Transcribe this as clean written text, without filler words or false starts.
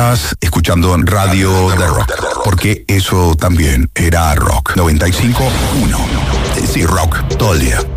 estás escuchando Radio de Rock, porque eso también era rock. 95.1. Sí, rock, todo el día.